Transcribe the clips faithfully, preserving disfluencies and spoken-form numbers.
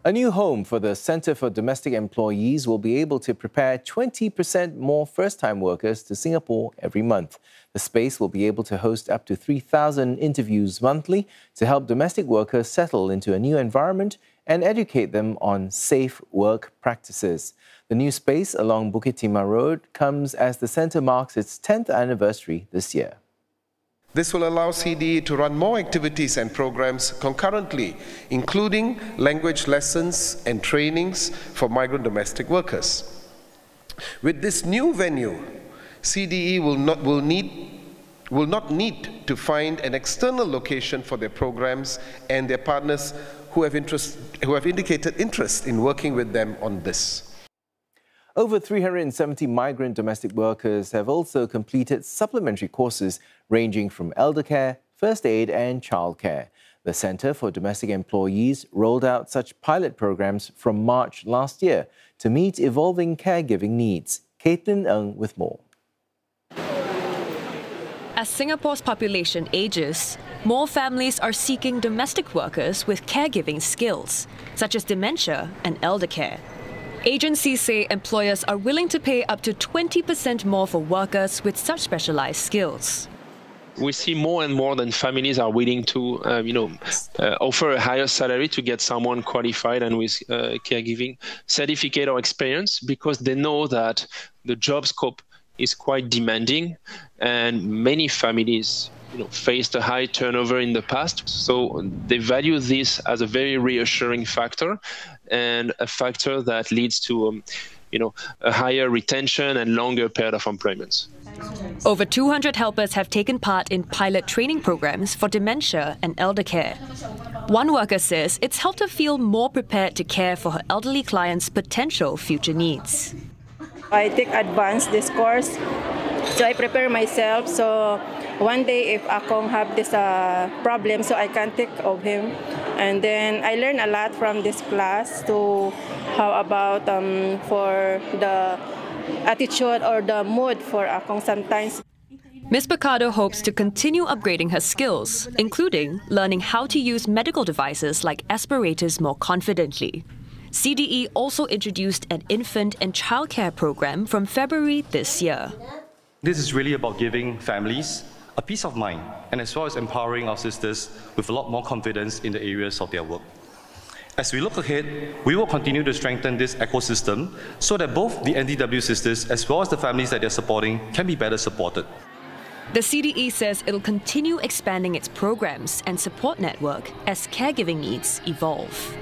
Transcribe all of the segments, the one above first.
A new home for the Centre for Domestic Employees will be able to prepare twenty percent more first-time workers to Singapore every month. The space will be able to host up to three thousand interviews monthly to help domestic workers settle into a new environment and educate them on safe work practices. The new space along Bukit Timah Road comes as the centre marks its tenth anniversary this year. This will allow C D E to run more activities and programs concurrently, including language lessons and trainings for migrant domestic workers. With this new venue, C D E will not, will need, will not need to find an external location for their programs, and their partners who have, interest, who have indicated interest in working with them on this. Over three hundred seventy migrant domestic workers have also completed supplementary courses ranging from elder care, first aid and childcare. The Centre for Domestic Employees rolled out such pilot programs from March last year to meet evolving caregiving needs. Caitlin Ng with more. As Singapore's population ages, more families are seeking domestic workers with caregiving skills, such as dementia and elder care. Agencies say employers are willing to pay up to twenty percent more for workers with such specialized skills. We see more and more that families are willing to, uh, you know, uh, offer a higher salary to get someone qualified and with uh, caregiving certificate or experience, because they know that the job scope is quite demanding, and many families, you know, faced a high turnover in the past. So they value this as a very reassuring factor, and a factor that leads to, um, you know, a higher retention and longer period of employment. Over two hundred helpers have taken part in pilot training programs for dementia and elder care. One worker says it's helped her feel more prepared to care for her elderly clients' potential future needs. I take advanced this course, so I prepare myself. So one day if Akong have this uh, problem, so I can take of him. And then I learn a lot from this class to how about um, for the attitude or the mood for Akong sometimes. Miz Picado hopes to continue upgrading her skills, including learning how to use medical devices like aspirators more confidently. C D E also introduced an infant and childcare program from February this year. This is really about giving families a peace of mind, and as well as empowering our sisters with a lot more confidence in the areas of their work. As we look ahead, we will continue to strengthen this ecosystem so that both the N D W sisters as well as the families that they're supporting can be better supported. The C D E says it'll continue expanding its programs and support network as caregiving needs evolve.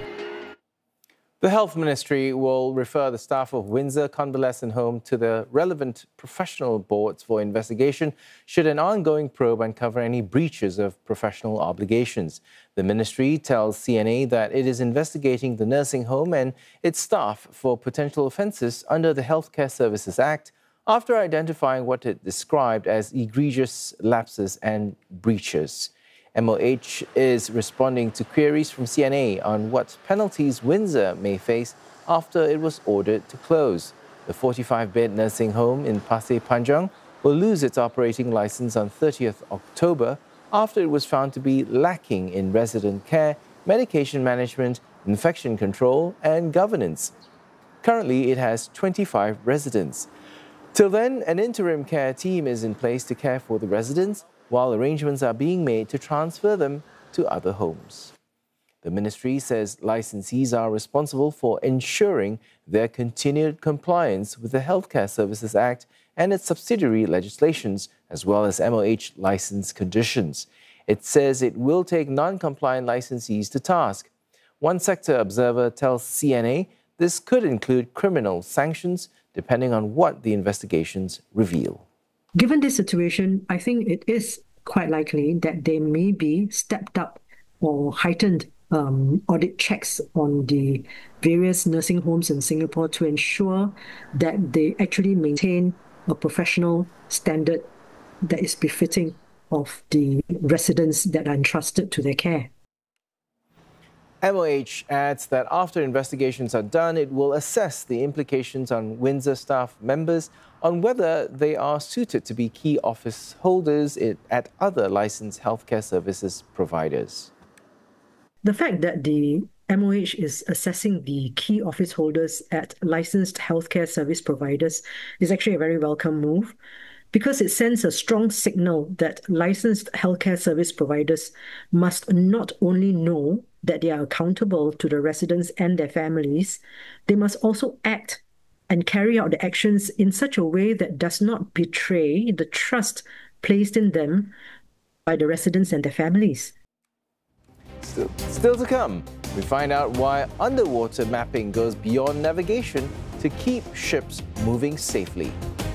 The Health Ministry will refer the staff of Windsor Convalescent Home to the relevant professional boards for investigation should an ongoing probe uncover any breaches of professional obligations. The ministry tells C N A that it is investigating the nursing home and its staff for potential offences under the Healthcare Services Act after identifying what it described as egregious lapses and breaches. M O H is responding to queries from C N A on what penalties Windsor may face after it was ordered to close. The forty-five bed nursing home in Pasir Panjang will lose its operating licence on thirtieth October after it was found to be lacking in resident care, medication management, infection control and governance. Currently, it has twenty-five residents. Till then, an interim care team is in place to care for the residents, while arrangements are being made to transfer them to other homes. The ministry says licensees are responsible for ensuring their continued compliance with the Healthcare Services Act and its subsidiary legislations, as well as M O H license conditions. It says it will take non-compliant licensees to task. One sector observer tells C N A this could include criminal sanctions, depending on what the investigations reveal. Given this situation, I think it is quite likely that there may be stepped up or heightened um, audit checks on the various nursing homes in Singapore to ensure that they actually maintain a professional standard that is befitting of the residents that are entrusted to their care. M O H adds that after investigations are done, it will assess the implications on Windsor staff members on whether they are suited to be key office holders at other licensed healthcare services providers. The fact that the M O H is assessing the key office holders at licensed healthcare service providers is actually a very welcome move, because it sends a strong signal that licensed healthcare service providers must not only know that they are accountable to the residents and their families, they must also act and carry out the actions in such a way that does not betray the trust placed in them by the residents and their families. Still, still to come, we find out why underwater mapping goes beyond navigation to keep ships moving safely.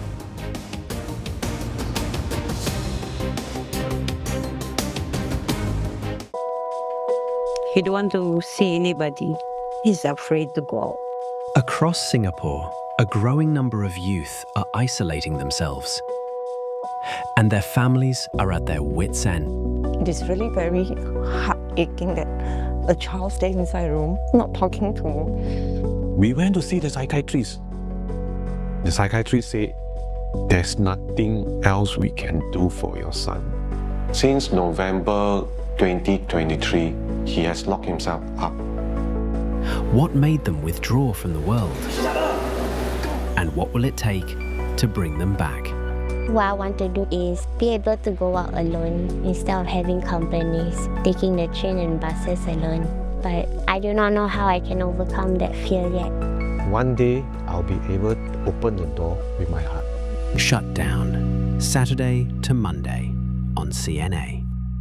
He don't want to see anybody. He's afraid to go out. Across Singapore, a growing number of youth are isolating themselves, and their families are at their wits' end. It is really very heart-aching that a child stays inside a room, not talking to him. We went to see the psychiatrist. The psychiatrist said, there's nothing else we can do for your son. Since November twenty twenty-three, he has locked himself up. What made them withdraw from the world? And what will it take to bring them back? What I want to do is be able to go out alone instead of having companies, taking the train and buses alone. But I do not know how I can overcome that fear yet. One day, I'll be able to open the door with my heart. Shut Down, Saturday to Monday on C N A.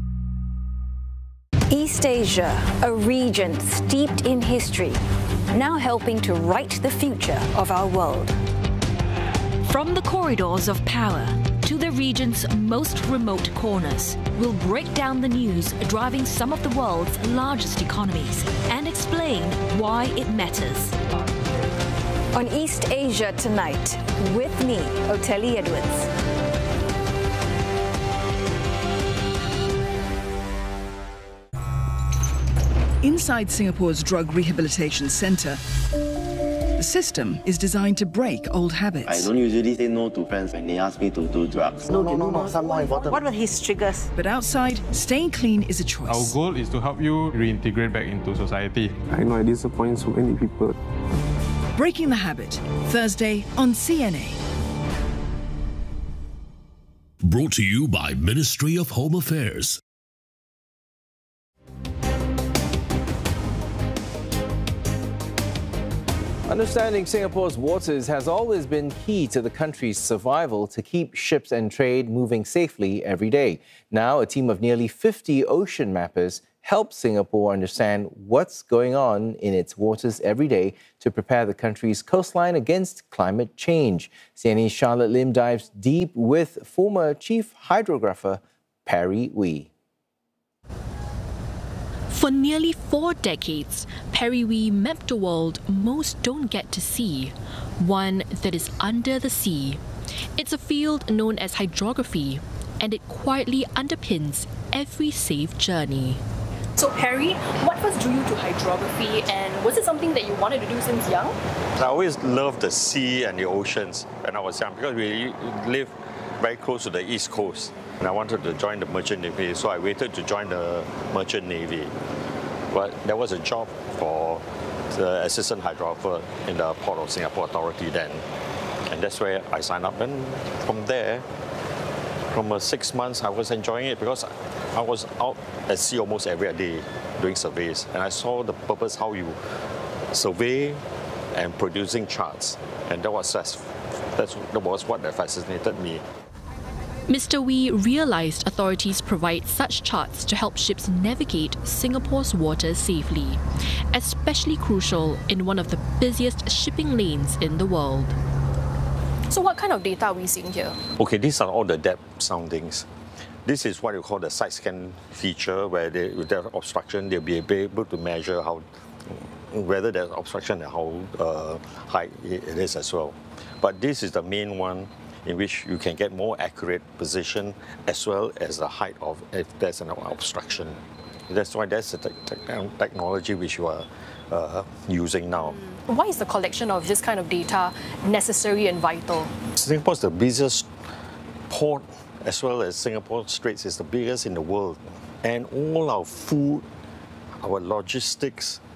East Asia, a region steeped in history, now helping to write the future of our world. From the corridors of power to the region's most remote corners, we'll break down the news driving some of the world's largest economies and explain why it matters. On East Asia Tonight, with me, Oteli Edwards. Inside Singapore's Drug Rehabilitation Centre, the system is designed to break old habits. I don't usually say no to friends when they ask me to do drugs. No, no, no, no, some more important. What were his triggers? But outside, staying clean is a choice. Our goal is to help you reintegrate back into society. I know I disappoint so many people. Breaking the Habit, Thursday on C N A. Brought to you by Ministry of Home Affairs. Understanding Singapore's waters has always been key to the country's survival to keep ships and trade moving safely every day. Now, a team of nearly fifty ocean mappers help Singapore understand what's going on in its waters every day to prepare the country's coastline against climate change. C N A's Charlotte Lim dives deep with former chief hydrographer Perry Wee. For nearly four decades, Perry Wee mapped a world most don't get to see, one that is under the sea. It's a field known as hydrography, and it quietly underpins every safe journey. So Perry, what first drew you to hydrography, and was it something that you wanted to do since young? I always loved the sea and the oceans when I was young because we live very close to the East Coast. And I wanted to join the Merchant Navy, so I waited to join the Merchant Navy. But there was a job for the assistant hydrographer in the Port of Singapore Authority then. And that's where I signed up. And from there, from uh, six months, I was enjoying it because I was out at sea almost every day doing surveys. And I saw the purpose how you survey and producing charts. And that was, that's, that was what fascinated me. Mister Wee realised authorities provide such charts to help ships navigate Singapore's waters safely, especially crucial in one of the busiest shipping lanes in the world. So what kind of data are we seeing here? Okay, these are all the depth soundings. This is what you call the side scan feature, where they, with their obstruction, they'll be able to measure how, whether there's obstruction and how uh, high it is as well. But this is the main one in which you can get more accurate position as well as the height of if there's an obstruction. That's why that's the te te technology which you are uh, using now. Why is the collection of this kind of data necessary and vital? Singapore is the busiest port as well as Singapore Straits is the biggest in the world. And all our food, our logistics,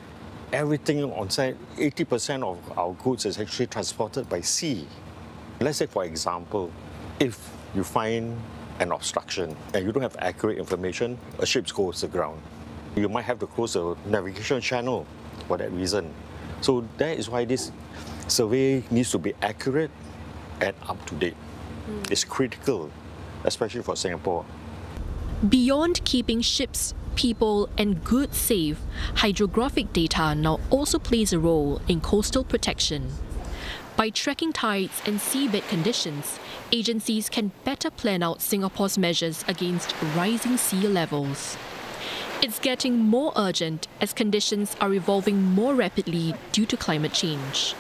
everything on site, eighty percent of our goods is actually transported by sea. Let's say, for example, if you find an obstruction and you don't have accurate information, a ship goes aground. You might have to close a navigation channel for that reason. So that is why this survey needs to be accurate and up to date. Mm. It's critical, especially for Singapore. Beyond keeping ships, people and goods safe, hydrographic data now also plays a role in coastal protection. By tracking tides and seabed conditions, agencies can better plan out Singapore's measures against rising sea levels. It's getting more urgent as conditions are evolving more rapidly due to climate change.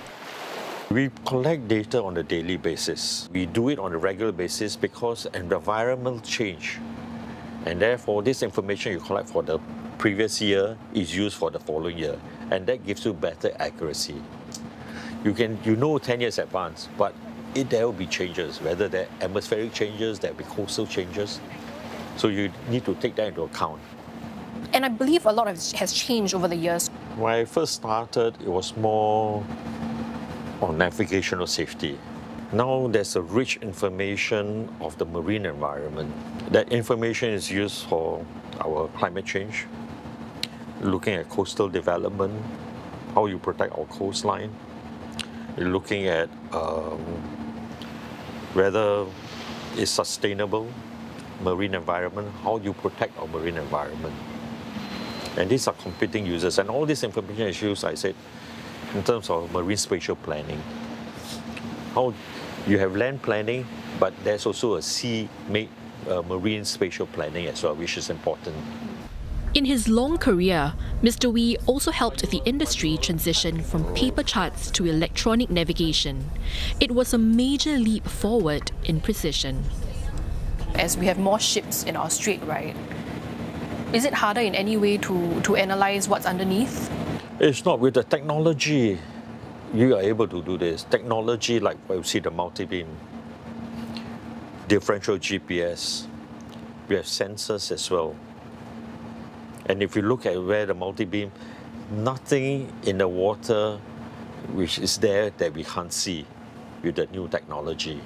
We collect data on a daily basis. We do it on a regular basis because environmental change, and therefore this information you collect for the previous year is used for the following year, and that gives you better accuracy. You can, you know ten years advance, but it, there will be changes, whether they're atmospheric changes, there will be coastal changes. So you need to take that into account. And I believe a lot of has changed over the years. When I first started, it was more on navigational safety. Now there's a rich information of the marine environment. That information is used for our climate change, looking at coastal development, how you protect our coastline, looking at um, whether it's sustainable marine environment, how you protect our marine environment. And these are competing users, and all this information is used, I said, in terms of marine spatial planning. How you have land planning, but there's also a sea made uh, marine spatial planning as well, which is important. In his long career, Mister Wee also helped the industry transition from paper charts to electronic navigation. It was a major leap forward in precision. As we have more ships in our strait, right? Is it harder in any way to, to analyze what's underneath? It's not. With the technology, you are able to do this. Technology like what you see, the multi-beam, differential G P S, we have sensors as well. And if you look at where the multi-beam, nothing in the water which is there that we can't see with the new technology.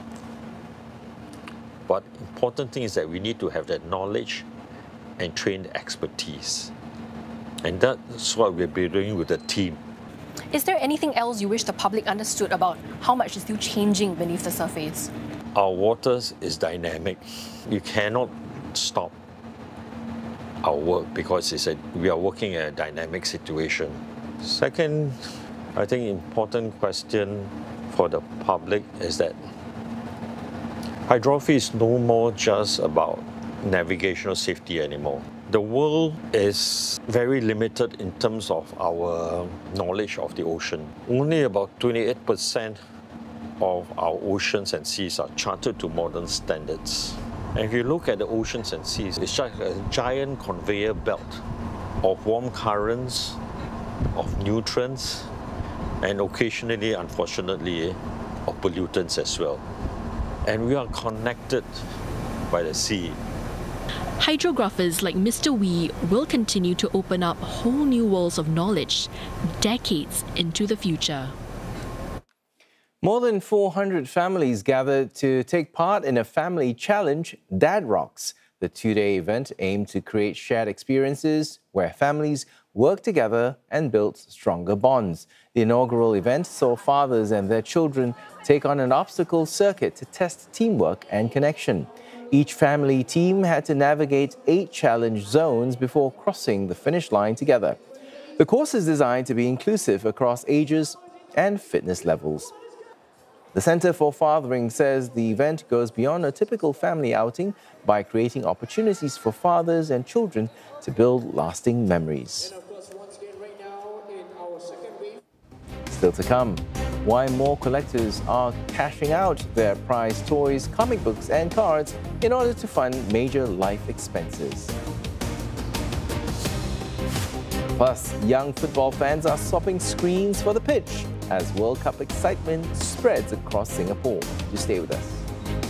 But important thing is that we need to have that knowledge and trained expertise. And that's what we'll be doing with the team. Is there anything else you wish the public understood about how much is still changing beneath the surface? Our waters is dynamic. You cannot stop our work because it's a, we are working in a dynamic situation. Second, I think important question for the public is that hydrography is no more just about navigational safety anymore. The world is very limited in terms of our knowledge of the ocean. Only about twenty-eight percent of our oceans and seas are charted to modern standards. And if you look at the oceans and seas, it's just a giant conveyor belt of warm currents, of nutrients, and occasionally, unfortunately, of pollutants as well. And we are connected by the sea. Hydrographers like Mister Wee will continue to open up whole new worlds of knowledge decades into the future. More than four hundred families gathered to take part in a family challenge, Dad Rocks. The two-day event aimed to create shared experiences where families work together and build stronger bonds. The inaugural event saw fathers and their children take on an obstacle circuit to test teamwork and connection. Each family team had to navigate eight challenge zones before crossing the finish line together. The course is designed to be inclusive across ages and fitness levels. The Centre for Fathering says the event goes beyond a typical family outing by creating opportunities for fathers and children to build lasting memories. Still to come, why more collectors are cashing out their prized toys, comic books and cards in order to fund major life expenses. Plus, young football fans are swapping screens for the pitch as World Cup excitement spreads across Singapore. You stay with us.